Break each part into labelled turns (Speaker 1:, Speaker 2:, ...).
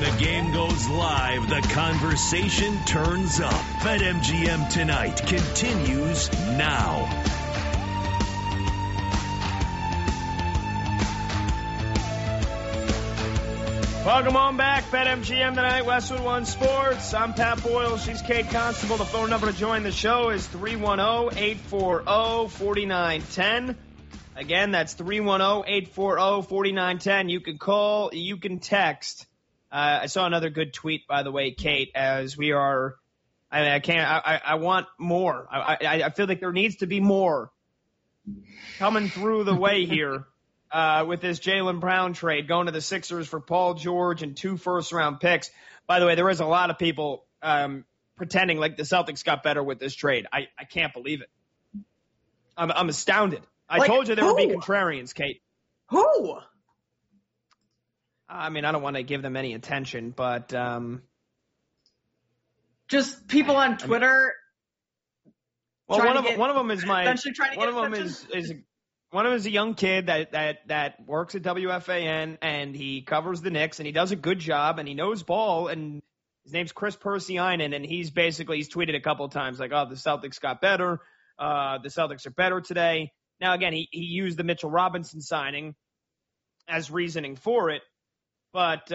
Speaker 1: the game goes live, the conversation turns up. BetMGM Tonight continues now.
Speaker 2: Welcome on back, BetMGM Tonight, Westwood One Sports. I'm Pat Boyle. She's Kate Constable. The phone number to join the show is 310-840-4910. Again, that's 310-840-4910. You can call, you can text. I saw another good tweet, by the way, Kate, as we are, I want more. I feel like there needs to be more coming through the way here. With this Jaylen Brown trade, going to the Sixers for Paul George and 2 first-round picks. By the way, there is a lot of people pretending like the Celtics got better with this trade. I can't believe it. I'm astounded. I told you there would be contrarians, Kate.
Speaker 3: Who?
Speaker 2: I mean, I don't want to give them any attention, but
Speaker 3: just people on Twitter.
Speaker 2: Well, one of them is my. One of them is a young kid that works at WFAN, and he covers the Knicks, and he does a good job, and he knows ball, and his name's Chris Persianen, and he's tweeted a couple of times like, oh, the Celtics got better. The Celtics are better today. Now, again, he used the Mitchell Robinson signing as reasoning for it, but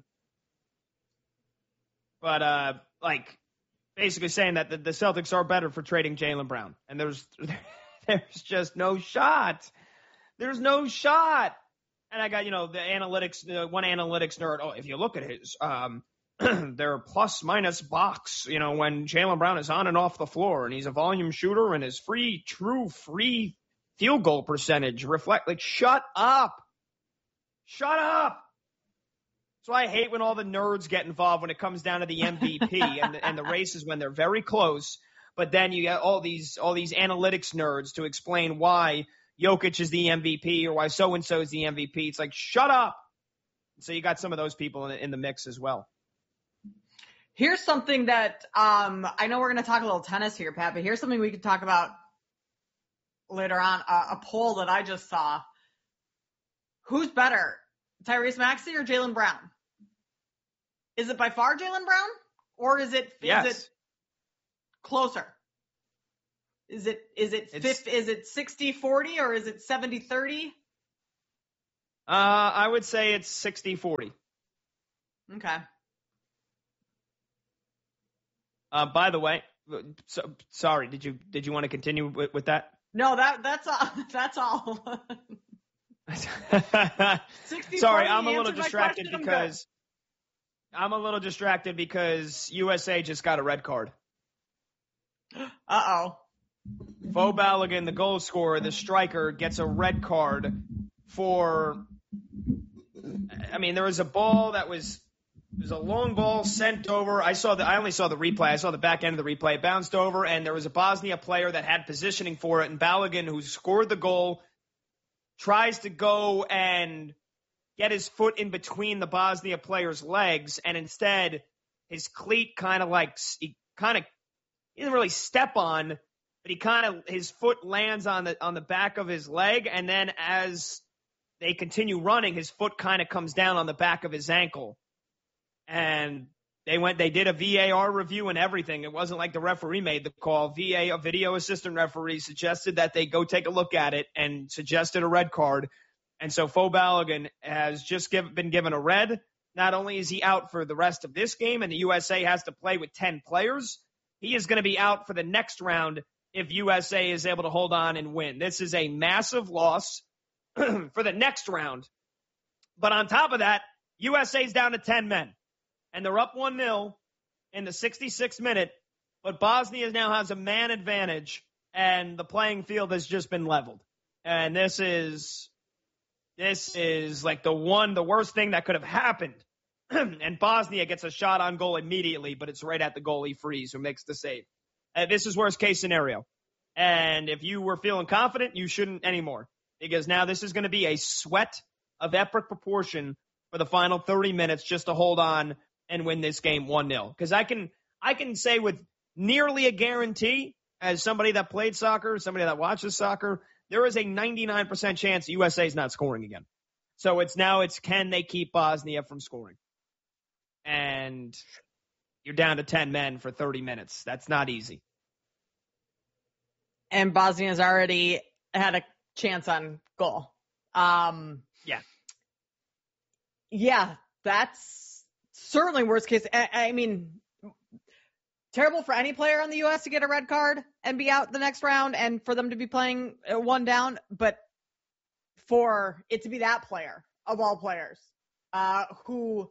Speaker 2: basically saying that the Celtics are better for trading Jaylen Brown, and there's just no shot. There's no shot. And I got, the analytics, one analytics nerd. Oh, if you look at his, their plus minus box, when Jaylen Brown is on and off the floor and he's a volume shooter and his free field goal percentage shut up. Shut up. That's why I hate when all the nerds get involved when it comes down to the MVP and the races when they're very close. But then you get all these analytics nerds to explain why Jokic is the MVP or why so-and-so is the MVP. It's like, shut up. So you got some of those people in the mix as well.
Speaker 3: Here's something that I know we're going to talk a little tennis here, Pat, but here's something we could talk about later on. A poll that I just saw. Who's better, Tyrese Maxey or Jaylen Brown? Is it by far Jaylen Brown? Or is it closer? Is it 60-40 or is it 70-30?
Speaker 2: I would say it's 60-40.
Speaker 3: Okay.
Speaker 2: By the way, sorry, did you want to continue with that?
Speaker 3: No, that's all. That's all.
Speaker 2: Sorry, I'm a little distracted because USA just got a red card.
Speaker 3: Uh-oh.
Speaker 2: Bo Balogun, the goal scorer, the striker, gets a red card for – there was a ball that was – there's a long ball sent over. I only saw the replay. I saw the back end of the replay. It bounced over, and there was a Bosnia player that had positioning for it, and Balogun, who scored the goal, tries to go and get his foot in between the Bosnia player's legs, and instead his cleat he didn't really step on, but his foot lands on the back of his leg, and then as they continue running, his foot kind of comes down on the back of his ankle. And they did a VAR review and everything. It wasn't like the referee made the call. A video assistant referee, suggested that they go take a look at it and suggested a red card. And so Bo Balogun has just been given a red. Not only is he out for the rest of this game, and the USA has to play with 10 players, he is going to be out for the next round if USA is able to hold on and win. This is a massive loss for the next round. But on top of that, USA's down to 10 men. And they're up 1-0 in the 66th minute. But Bosnia now has a man advantage, and the playing field has just been leveled. And this is like the worst thing that could have happened. And Bosnia gets a shot on goal immediately, but it's right at the goalie Freeze, who makes the save. This is worst case scenario. And if you were feeling confident, you shouldn't anymore, because now this is going to be a sweat of epic proportion for the final 30 minutes just to hold on and win this game 1-0. Because I can say with nearly a guarantee, as somebody that played soccer, somebody that watches soccer, there is a 99% chance USA is not scoring again. So it's can they keep Bosnia from scoring? and you're down to 10 men for 30 minutes. That's not easy.
Speaker 3: And Bosnia's already had a chance on goal. Yeah, that's certainly worst case. I mean, terrible for any player in the U.S. to get a red card and be out the next round and for them to be playing one down, but for it to be that player of all players who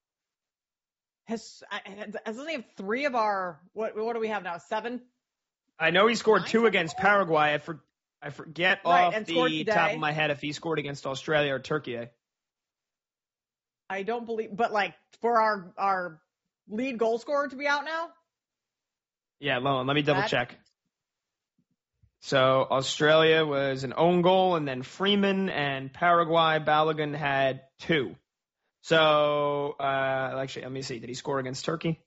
Speaker 3: doesn't he have 3 of our, what do we have now, 7?
Speaker 2: I know he scored 2 against Paraguay. I forget off the top of my head if he scored against Australia or Turkey.
Speaker 3: I don't believe, but like for our lead goal scorer to be out now?
Speaker 2: Yeah, let me double check. So Australia was an own goal, and then Freeman, and Paraguay, Balogun had 2. So actually, let me see. Did he score against Turkey?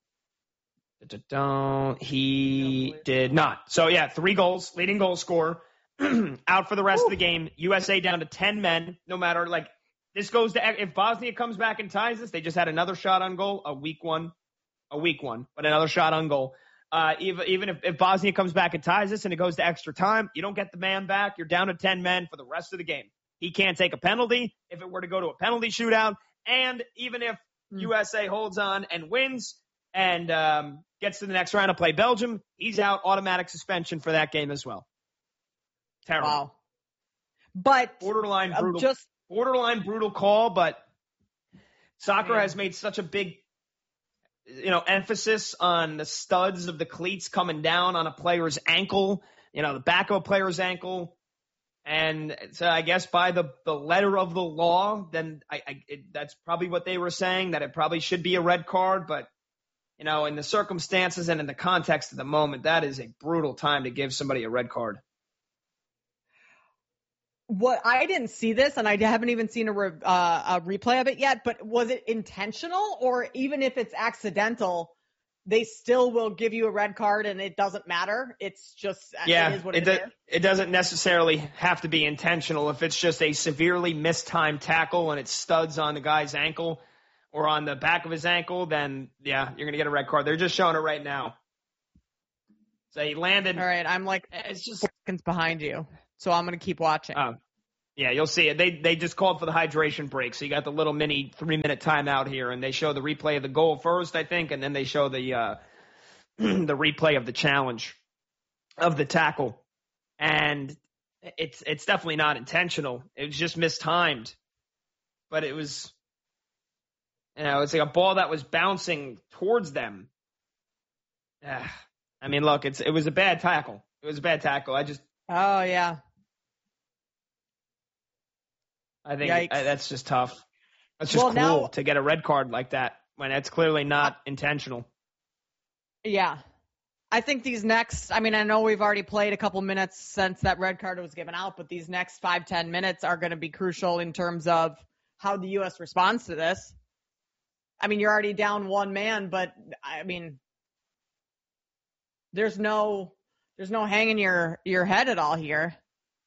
Speaker 2: He did not. So yeah, 3 goals, leading goal scorer, out for the rest of the game. USA down to 10 men. No matter this goes to, if Bosnia comes back and ties this, they just had another shot on goal, a weak one, but another shot on goal. Even if Bosnia comes back and ties this and it goes to extra time, you don't get the man back. You're down to 10 men for the rest of the game. He can't take a penalty if it were to go to a penalty shootout. And even if USA holds on and wins and gets to the next round to play Belgium, he's out, automatic suspension for that game as well. Terrible.
Speaker 3: Wow. But
Speaker 2: borderline brutal call, but soccer has made such a big emphasis on the studs of the cleats coming down on a player's ankle, the back of a player's ankle. And so I guess by the letter of the law, then that's probably what they were saying, that it probably should be a red card. But, in the circumstances and in the context of the moment, that is a brutal time to give somebody a red card.
Speaker 3: What I didn't see this, and I haven't even seen a replay of it yet, but was it intentional, or even if it's accidental, they still will give you a red card and it doesn't matter? It's just, it is what it is.
Speaker 2: It doesn't necessarily have to be intentional. If it's just a severely mistimed tackle and it studs on the guy's ankle or on the back of his ankle, then you're going to get a red card. They're just showing it right now. So he landed.
Speaker 3: All right, I'm it's just seconds behind you. So I'm going to keep watching.
Speaker 2: Oh, yeah, you'll see it. They just called for the hydration break. So you got the little mini 3-minute timeout here, and they show the replay of the goal first, I think, and then they show the the replay of the challenge of the tackle. And it's definitely not intentional. It was just mistimed. But it was, it's like a ball that was bouncing towards them. I mean, look, it was a bad tackle. It was a bad tackle.
Speaker 3: Oh, yeah.
Speaker 2: I think that's just tough. That's just cool to get a red card like that when it's clearly not intentional.
Speaker 3: Yeah. I think these next, I know we've already played a couple minutes since that red card was given out, but these next 5-10 minutes are going to be crucial in terms of how the U.S. responds to this. You're already down 1 man, but there's no hanging your head at all here.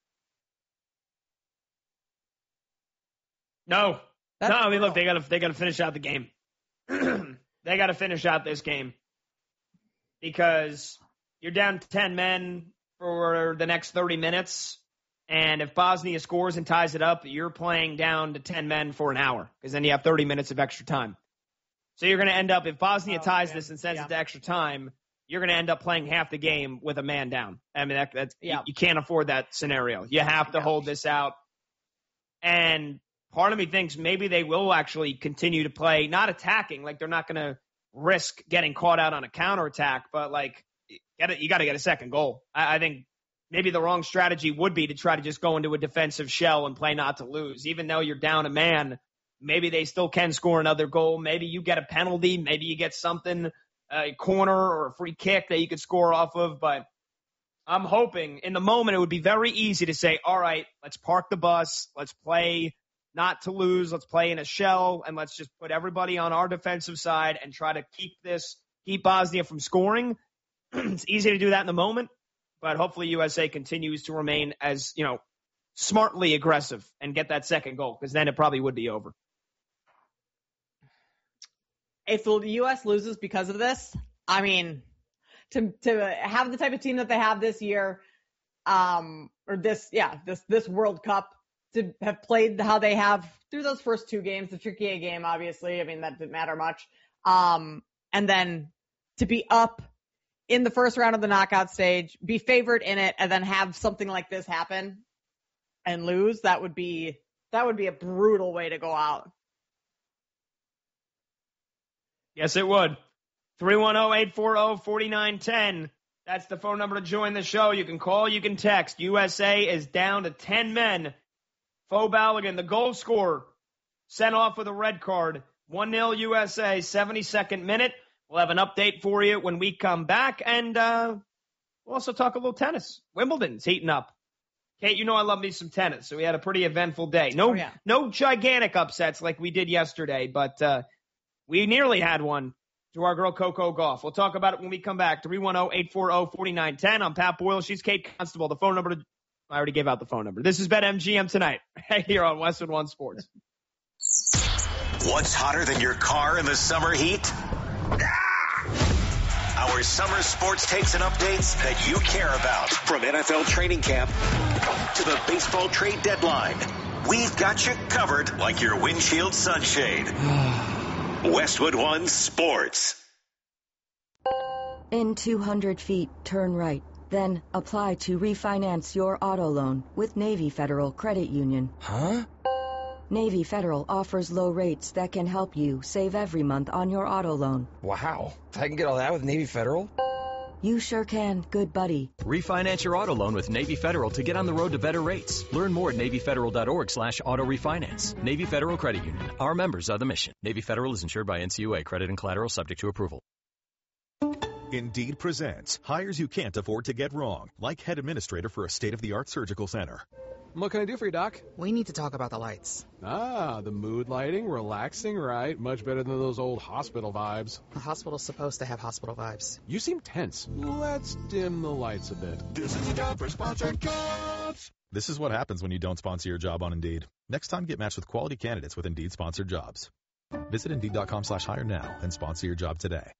Speaker 2: No. Look, they gotta finish out the game. They gotta finish out this game because you're down 10 men for the next 30 minutes, and if Bosnia scores and ties it up, you're playing down to 10 men for an hour because then you have 30 minutes of extra time. So you're going to end up, if Bosnia ties this and sends it to extra time, you're going to end up playing half the game with a man down. You can't afford that scenario. You have to hold this out. And part of me thinks maybe they will actually continue to play, not attacking, like they're not going to risk getting caught out on a counterattack, but you got to get a second goal. I think maybe the wrong strategy would be to try to just go into a defensive shell and play not to lose. Even though you're down a man, maybe they still can score another goal. Maybe you get a penalty. Maybe you get something, a corner or a free kick that you could score off of. But I'm hoping in the moment it would be very easy to say, all right, let's park the bus. Let's play not to lose. Let's play in a shell, and let's just put everybody on our defensive side and try to keep Bosnia from scoring. It's easy to do that in the moment, but hopefully USA continues to remain as, smartly aggressive and get that second goal, because then it probably would be over.
Speaker 3: if the U.S. loses because of this, I mean, to have the type of team that they have this year, this World Cup, to have played how they have through those first two games, the Turkey game, obviously, I mean, that didn't matter much. And then to be up in the first round of the knockout stage, be favored in it, and then have something like this happen and lose, that would be a brutal way to go out.
Speaker 2: Yes, it would. 310-840-4910. That's the phone number to join the show. You can call, you can text. USA is down to 10 men. Fo Balogun, the goal scorer, sent off with a red card. 1-0 USA, 72nd minute. We'll have an update for you when we come back, and we'll also talk a little tennis. Wimbledon's heating up. Kate, you know I love me some tennis, so we had a pretty eventful day. No gigantic upsets like we did yesterday, but we nearly had one to our girl Coco Gauff. We'll talk about it when we come back. 310-840-4910. I'm Pat Boyle. She's Kate Constable. The phone number I already gave out the phone number. This is BetMGM tonight, right here on Westwood One Sports.
Speaker 1: What's hotter than your car in the summer heat? Our summer sports takes and updates that you care about. From NFL training camp to the baseball trade deadline, we've got you covered like your windshield sunshade. Westwood One Sports.
Speaker 4: In 200 feet, turn right. Then apply to refinance your auto loan with Navy Federal Credit Union.
Speaker 5: Huh?
Speaker 4: Navy Federal offers low rates that can help you save every month on your auto loan.
Speaker 5: Wow. I can get all that with Navy Federal?
Speaker 4: You sure can, good buddy.
Speaker 6: Refinance your auto loan with Navy Federal to get on the road to better rates. Learn more at NavyFederal.org/auto refinance. Navy Federal Credit Union. Our members are the mission. Navy Federal is insured by NCUA. Credit and collateral subject to approval.
Speaker 7: Indeed presents hires you can't afford to get wrong, like head administrator for a state-of-the-art surgical center.
Speaker 8: What can I do for you, Doc?
Speaker 9: We need to talk about the lights.
Speaker 8: Ah, the mood lighting, relaxing, right? Much better than those old hospital vibes.
Speaker 9: The hospital's supposed to have hospital vibes.
Speaker 8: You seem tense. Let's dim the lights a bit.
Speaker 7: This is your job for sponsored jobs. This is what happens when you don't sponsor your job on Indeed. Next time, get matched with quality candidates with Indeed sponsored jobs. Visit Indeed.com/hire now and sponsor your job today.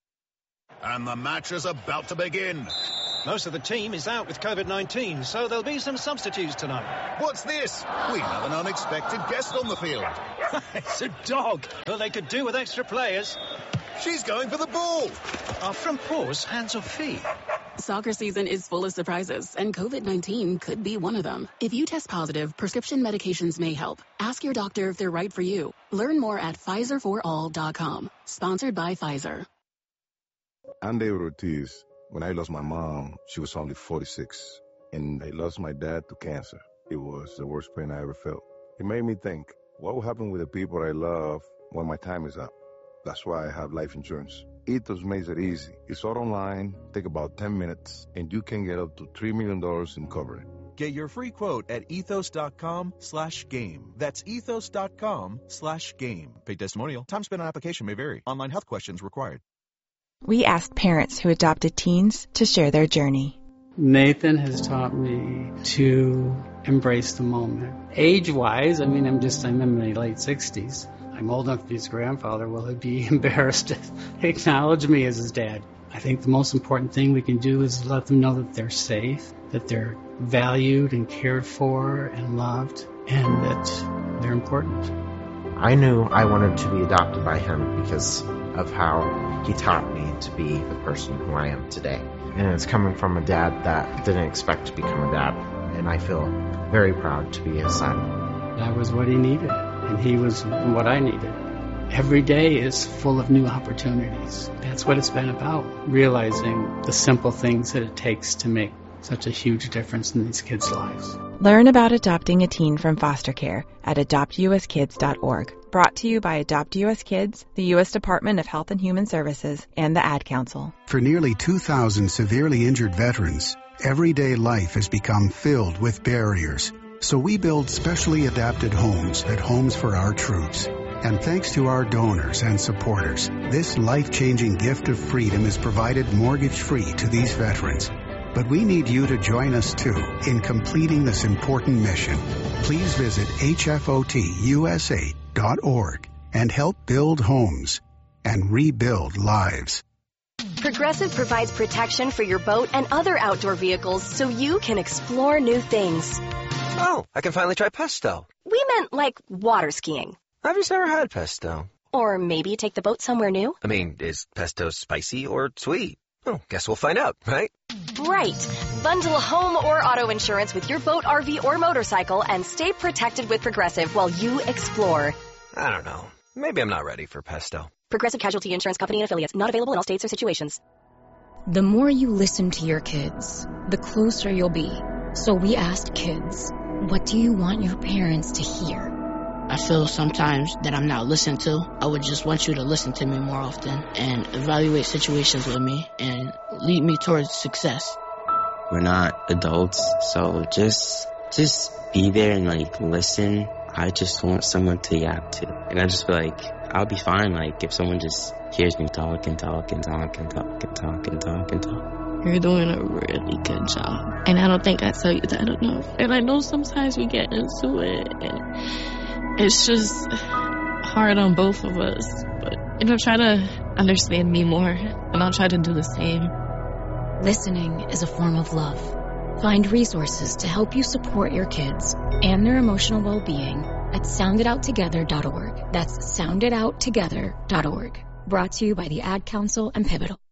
Speaker 1: And the match is about to begin.
Speaker 10: Most of the team is out with COVID-19, so there'll be some substitutes tonight.
Speaker 1: What's this? We have an unexpected guest on the field.
Speaker 10: It's a dog. Well, they could do with extra players.
Speaker 1: She's going for the ball.
Speaker 10: Our front paws, hands or feet.
Speaker 11: Soccer season is full of surprises, and COVID-19 could be one of them. If you test positive, prescription medications may help. Ask your doctor if they're right for you. Learn more at PfizerForAll.com. Sponsored by Pfizer.
Speaker 12: I'm David Ortiz. When I lost my mom, she was only 46, and I lost my dad to cancer. It was the worst pain I ever felt. It made me think, what will happen with the people I love when my time is up? That's why I have life insurance. Ethos makes it easy. It's all online, take about 10 minutes, and you can get up to $3 million in coverage.
Speaker 13: Get your free quote at ethos.com/game. That's ethos.com/game. Paid testimonial. Time spent on application may vary. Online health questions required.
Speaker 14: We asked parents who adopted teens to share their journey.
Speaker 15: Nathan has taught me to embrace the moment. Age-wise, I'm in my late 60s. I'm old enough to be his grandfather. Will he be embarrassed to acknowledge me as his dad? I think the most important thing we can do is let them know that they're safe, that they're valued and cared for and loved, and that they're important.
Speaker 16: I knew I wanted to be adopted by him because of how he taught me to be the person who I am today. And it's coming from a dad that didn't expect to become a dad. And I feel very proud to be his son.
Speaker 15: That was what he needed, and he was what I needed. Every day is full of new opportunities. That's what it's been about, realizing the simple things that it takes to make such a huge difference in these kids' lives.
Speaker 14: Learn about adopting a teen from foster care at adoptuskids.org. Brought to you by Adopt US Kids, the U.S. Department of Health and Human Services, and the Ad Council.
Speaker 17: For nearly 2,000 severely injured veterans, everyday life has become filled with barriers. So we build specially adapted homes at Homes for Our Troops. And thanks to our donors and supporters, this life-changing gift of freedom is provided mortgage-free to these veterans. But we need you to join us, too, in completing this important mission. Please visit hfotusa.org and help build homes. and rebuild lives.
Speaker 18: Progressive provides protection for your boat and other outdoor vehicles so you can explore new things.
Speaker 19: Oh, I can finally try pesto.
Speaker 18: We meant like water skiing.
Speaker 19: I've just never had pesto.
Speaker 18: Or maybe take the boat somewhere new.
Speaker 19: I mean, is pesto spicy or sweet? Oh, guess we'll find out, right?
Speaker 18: Right. Bundle home or auto insurance with your boat, RV, or motorcycle and stay protected with Progressive while you explore.
Speaker 19: I don't know. Maybe I'm not ready for pesto.
Speaker 18: Progressive Casualty Insurance Company and Affiliates. Not available in all states or situations.
Speaker 20: The more you listen to your kids, the closer you'll be. So we asked kids, what do you want your parents to hear?
Speaker 21: I feel sometimes that I'm not listened to. I would just want you to listen to me more often and evaluate situations with me and lead me towards success.
Speaker 22: We're not adults, so just be there and like listen. I just want someone to yap to. And I just feel like I'll be fine like if someone just hears me talk and talk and talk and talk and talk and talk and talk.
Speaker 23: You're doing a really good job. And I don't think I tell you that enough. And I know sometimes we get into it and it's just hard on both of us. But try to understand me more and I'll try to do the same.
Speaker 20: Listening is a form of love. Find resources to help you support your kids and their emotional well-being at sounditouttogether.org. That's sounditouttogether.org. Brought to you by the Ad Council and Pivotal.